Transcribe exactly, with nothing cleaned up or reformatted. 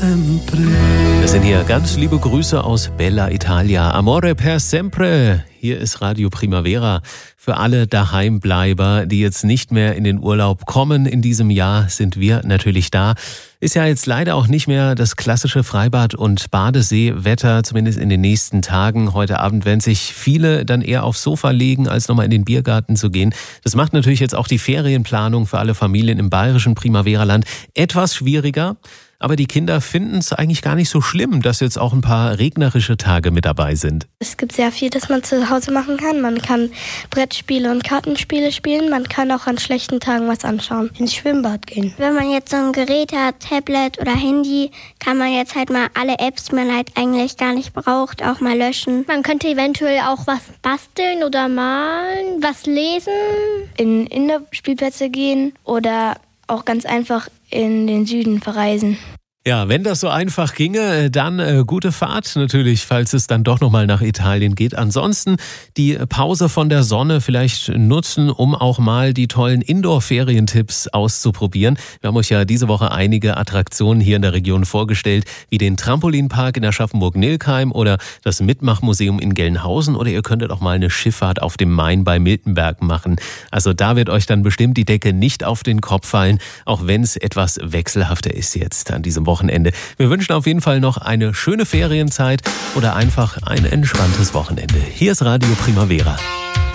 sempre. Das sind hier ganz liebe Grüße aus Bella Italia. Amore per sempre. Hier ist Radio Primavera. Für alle Daheimbleiber, die jetzt nicht mehr in den Urlaub kommen in diesem Jahr, sind wir natürlich da. Ist ja jetzt leider auch nicht mehr das klassische Freibad- und Badeseewetter, zumindest in den nächsten Tagen. Heute Abend werden sich viele dann eher aufs Sofa legen, als nochmal in den Biergarten zu gehen. Das macht natürlich jetzt auch die Ferienplanung für alle Familien im bayerischen Primavera-Land etwas schwieriger. Aber die Kinder finden es eigentlich gar nicht so schlimm, dass jetzt auch ein paar regnerische Tage mit dabei sind. Es gibt sehr viel, das man zu Hause machen kann. Man kann Brettspiele und Kartenspiele spielen. Man kann auch an schlechten Tagen was anschauen. Ins Schwimmbad gehen. Wenn man jetzt so ein Gerät hat, Tablet oder Handy, kann man jetzt halt mal alle Apps, die man halt eigentlich gar nicht braucht, auch mal löschen. Man könnte eventuell auch was basteln oder malen, was lesen. In Indoor-Spielplätze gehen oder auch ganz einfach in den Süden verreisen. Ja, wenn das so einfach ginge, dann äh, gute Fahrt natürlich, falls es dann doch nochmal nach Italien geht. Ansonsten die Pause von der Sonne vielleicht nutzen, um auch mal die tollen Indoor-Ferientipps auszuprobieren. Wir haben euch ja diese Woche einige Attraktionen hier in der Region vorgestellt, wie den Trampolinpark in Aschaffenburg-Nilkheim oder das Mitmachmuseum in Gelnhausen, oder ihr könntet auch mal eine Schifffahrt auf dem Main bei Miltenberg machen. Also da wird euch dann bestimmt die Decke nicht auf den Kopf fallen, auch wenn es etwas wechselhafter ist jetzt an diesem Wochenende. Wir wünschen auf jeden Fall noch eine schöne Ferienzeit oder einfach ein entspanntes Wochenende. Hier ist Radio Primavera.